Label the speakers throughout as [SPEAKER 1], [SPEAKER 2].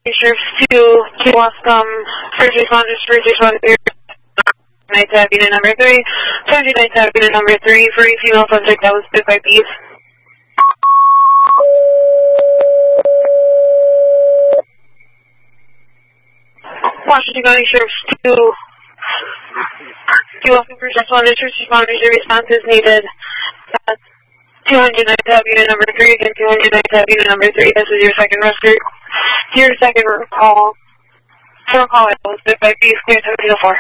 [SPEAKER 1] Sheriffs 2, Key Wascom, first responders, Night Tab Unit number 3, 20 Night Tab Unit number 3, for a female subject that was bit by bees. Washington County Sheriffs 2, Key Wascom, first responders, your response is needed. 200 Night Tab Unit number 3, again 200 Night Tab Unit number 3, this is your second rescue. Your second call. Second call, it was bit by bees, clear 704.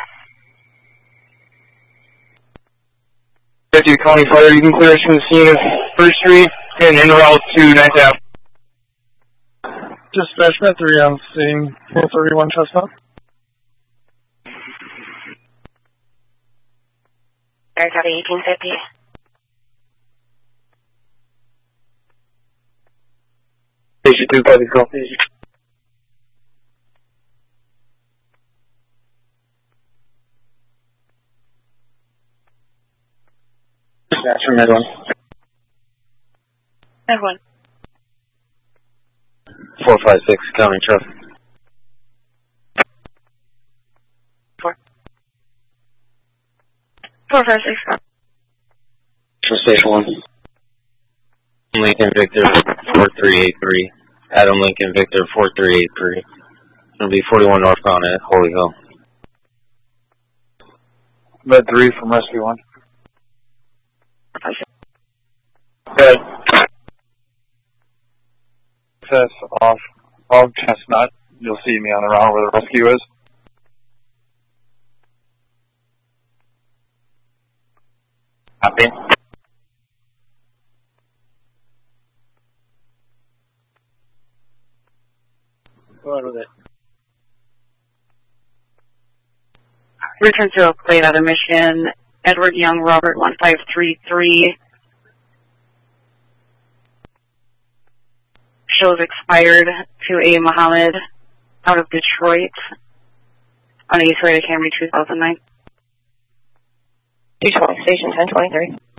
[SPEAKER 2] 50 County Fire, you can clear us from the scene of First Street and en route to Ninth Ave.
[SPEAKER 3] Dispatch Met 3 on scene, 431 Chestnut.
[SPEAKER 1] Air copy 1850.
[SPEAKER 2] Station 2, copy, call. Dispatch from Med 1.
[SPEAKER 1] Med 1.
[SPEAKER 2] 456, County Trust.
[SPEAKER 1] 4. 456.
[SPEAKER 2] From Station 1. Lincoln Victor 4383. Adam Lincoln Victor 4383. It'll be 41 northbound at Holy Hill.
[SPEAKER 3] Med 3 from Rescue 1.
[SPEAKER 2] Good.
[SPEAKER 3] Access off Chestnut. You'll see me on the round where the rescue is.
[SPEAKER 2] Copy.
[SPEAKER 3] Go ahead with it.
[SPEAKER 1] Return to Oak Lake out of Michigan. Edward Young, Robert 1533. Shows expired to A. Muhammad out of Detroit on East Way to Camry 2009.
[SPEAKER 4] 220, station 1023.